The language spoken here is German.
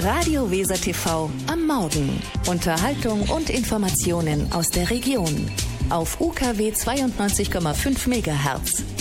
Radio Weser TV am Morgen. Unterhaltung und Informationen aus der Region. Auf UKW 92,5 MHz.